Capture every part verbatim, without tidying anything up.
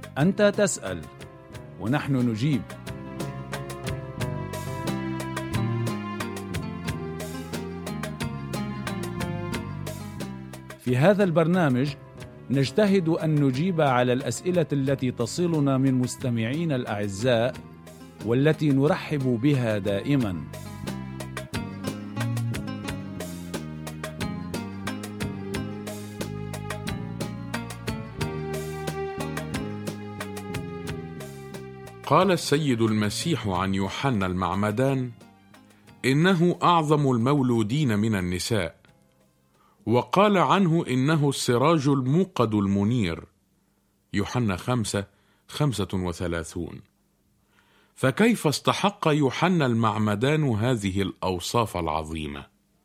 أنت تسأل ونحن نجيب. في هذا البرنامج نجتهد أن نجيب على الأسئلة التي تصلنا من مستمعين الأعزاء والتي نرحب بها دائما. قال السيد المسيح عن يوحنا المعمدان: إنه أعظم المولودين من النساء، وقال عنه إنه السراج الموقد المنير. يوحنا خمسة خمسة وثلاثون. فكيف استحق يوحنا المعمدان هذه الأوصاف العظيمة؟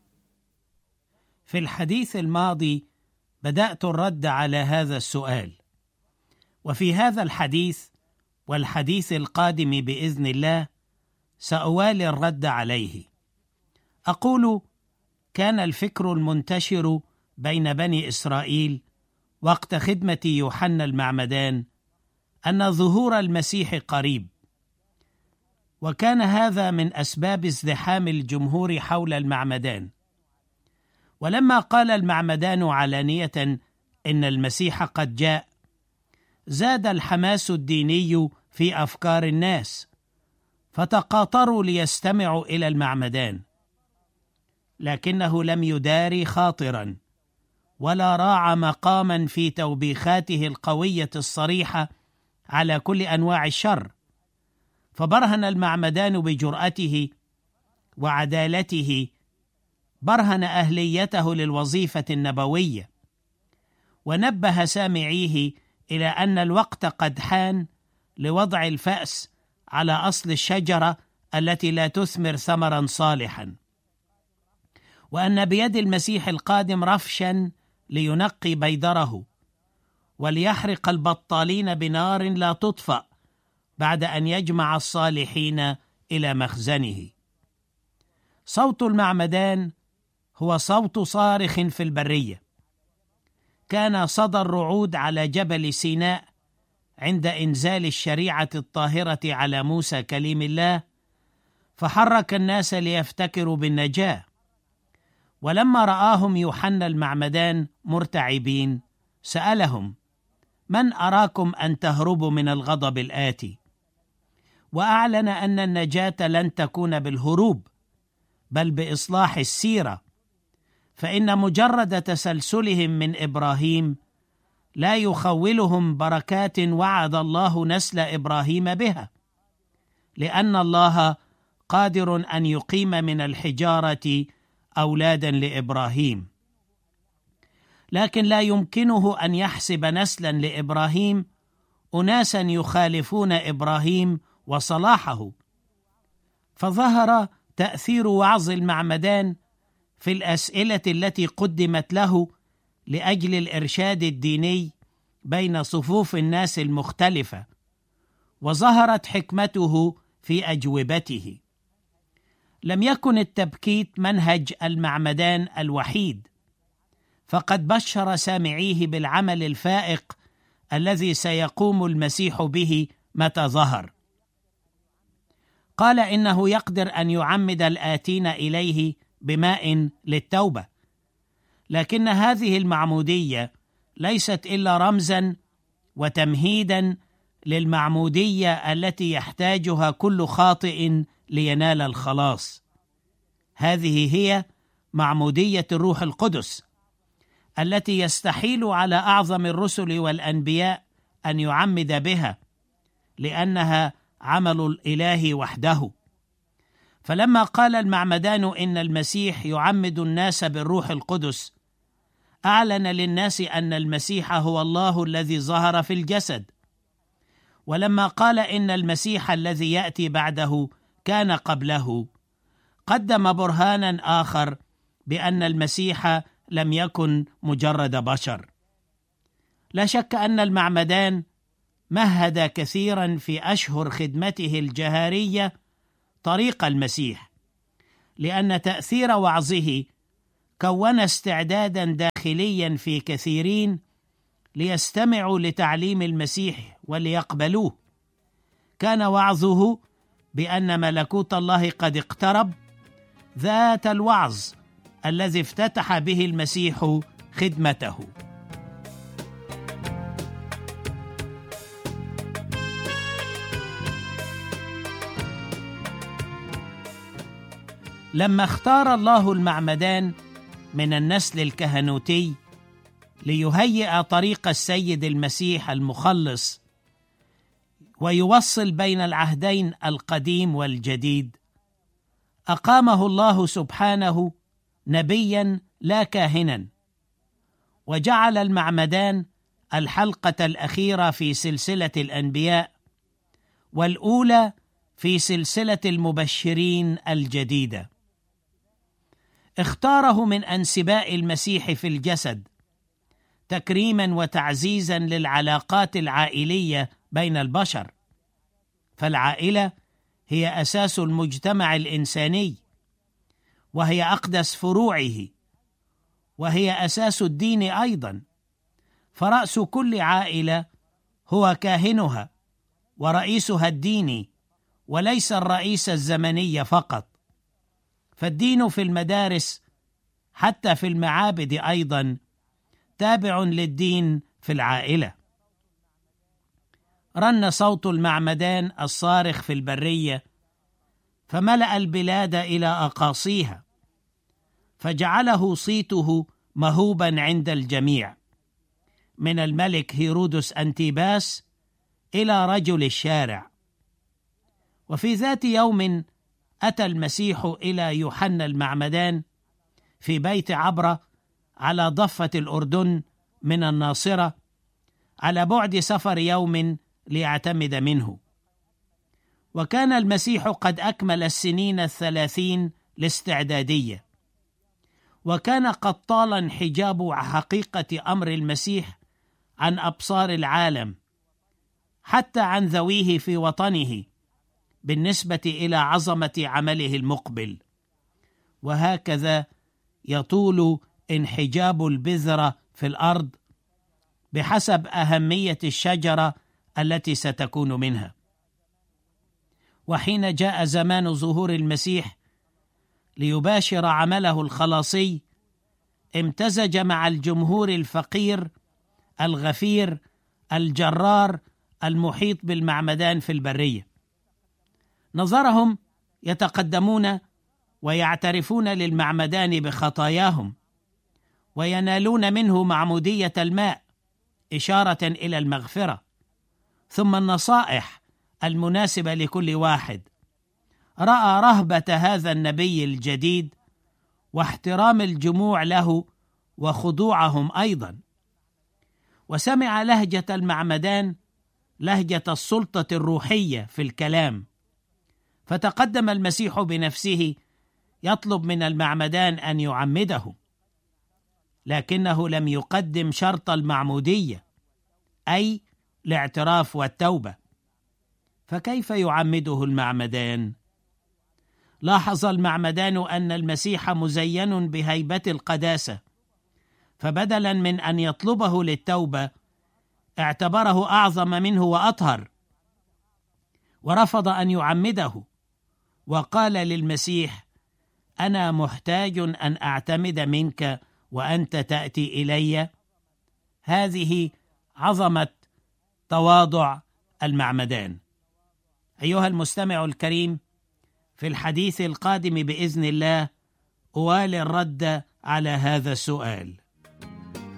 في الحديث الماضي بدأت الرد على هذا السؤال، وفي هذا الحديث والحديث القادم بإذن الله سأوالي الرد عليه. أقول: كان الفكر المنتشر بين بني إسرائيل وقت خدمة يوحنا المعمدان أن ظهور المسيح قريب، وكان هذا من أسباب ازدحام الجمهور حول المعمدان. ولما قال المعمدان علانية إن المسيح قد جاء، زاد الحماس الديني في أفكار الناس، فتقاطروا ليستمعوا إلى المعمدان، لكنه لم يداري خاطرا ولا راعى مقاما في توبيخاته القوية الصريحة على كل أنواع الشر، فبرهن المعمدان بجرأته وعدالته، برهن أهليته للوظيفة النبوية، ونبه سامعيه إلى أن الوقت قد حان لوضع الفأس على أصل الشجرة التي لا تثمر ثمرا صالحا، وأن بيد المسيح القادم رفشا لينقي بيدره وليحرق البطالين بنار لا تطفأ بعد أن يجمع الصالحين إلى مخزنه. صوت المعمدان هو صوت صارخ في البرية. كان صدى الرعود على جبل سيناء عند إنزال الشريعة الطاهرة على موسى كليم الله، فحرك الناس ليفتكروا بالنجاة. ولما رآهم يوحنا المعمدان مرتعبين سألهم: من أراكم أن تهربوا من الغضب الآتي؟ وأعلن أن النجاة لن تكون بالهروب بل بإصلاح السيرة، فإن مجرد تسلسلهم من إبراهيم لا يخولهم بركات وعد الله نسل إبراهيم بها، لأن الله قادر أن يقيم من الحجارة أولادا لإبراهيم، لكن لا يمكنه أن يحسب نسلا لإبراهيم أناسا يخالفون إبراهيم وصلاحه. فظهر تأثير وعظ المعمدان في الأسئلة التي قدمت له لأجل الإرشاد الديني بين صفوف الناس المختلفة، وظهرت حكمته في أجوبته. لم يكن التبكيت منهج المعمدان الوحيد، فقد بشر سامعيه بالعمل الفائق الذي سيقوم المسيح به متى ظهر. قال إنه يقدر أن يعمد الآتين إليه بماء للتوبة، لكن هذه المعمودية ليست إلا رمزا وتمهيدا للمعمودية التي يحتاجها كل خاطئ لينال الخلاص. هذه هي معمودية الروح القدس التي يستحيل على أعظم الرسل والأنبياء أن يعمد بها، لأنها عمل الإله وحده. فلما قال المعمدان إن المسيح يعمد الناس بالروح القدس، أعلن للناس أن المسيح هو الله الذي ظهر في الجسد. ولما قال إن المسيح الذي يأتي بعده كان قبله، قدم برهانا آخر بأن المسيح لم يكن مجرد بشر. لا شك أن المعمدان مهد كثيرا في أشهر خدمته الجهارية طريق المسيح، لأن تأثير وعظه كون استعدادا داخليا في كثيرين ليستمعوا لتعليم المسيح وليقبلوه. كان وعظه بأن ملكوت الله قد اقترب، ذات الوعظ الذي افتتح به المسيح خدمته. لما اختار الله المعمدان من النسل الكهنوتي ليهيئ طريق السيد المسيح المخلص ويوصل بين العهدين القديم والجديد، أقامه الله سبحانه نبيا لا كاهنا، وجعل المعمدان الحلقة الأخيرة في سلسلة الأنبياء، والأولى في سلسلة المبشرين الجديدة. اختاره من أنسباء المسيح في الجسد تكريما وتعزيزا للعلاقات العائلية بين البشر، فالعائلة هي أساس المجتمع الإنساني، وهي أقدس فروعه، وهي أساس الدين أيضا، فرأس كل عائلة هو كاهنها ورئيسها الديني، وليس الرئيس الزمني فقط. فالدين في المدارس حتى في المعابد أيضا تابع للدين في العائلة. رن صوت المعمدان الصارخ في البرية فملأ البلاد إلى أقاصيها، فجعله صيته مهوبا عند الجميع، من الملك هيرودس أنتيباس إلى رجل الشارع. وفي ذات يوم أتى المسيح إلى يوحنا المعمدان في بيت عبرة على ضفة الأردن من الناصرة، على بعد سفر يوم ليعتمد منه. وكان المسيح قد أكمل السنين الثلاثين الاستعدادية، وكان قد طال انحجاب حقيقة أمر المسيح عن أبصار العالم، حتى عن ذويه في وطنه، بالنسبة إلى عظمة عمله المقبل. وهكذا يطول انحجاب البذرة في الأرض بحسب أهمية الشجرة التي ستكون منها. وحين جاء زمان ظهور المسيح ليباشر عمله الخلاصي، امتزج مع الجمهور الفقير الغفير الجرار المحيط بالمعمدان في البرية. نظرهم يتقدمون ويعترفون للمعمدان بخطاياهم، وينالون منه معمودية الماء إشارة إلى المغفرة، ثم النصائح المناسبة لكل واحد. رأى رهبة هذا النبي الجديد واحترام الجموع له وخضوعهم أيضا، وسمع لهجة المعمدان لهجة السلطة الروحية في الكلام، فتقدم المسيح بنفسه يطلب من المعمدان أن يعمده، لكنه لم يقدم شرط المعمودية، أي الاعتراف والتوبة. فكيف يعمده المعمدان؟ لاحظ المعمدان أن المسيح مزين بهيبة القداسة، فبدلا من أن يطلبه للتوبة اعتبره أعظم منه وأطهر، ورفض أن يعمده، وقال للمسيح: أنا محتاج أن أعتمد منك وأنت تأتي إلي. هذه عظمة تواضع المعمدان. أيها المستمع الكريم، في الحديث القادم بإذن الله أوالي الرد على هذا السؤال.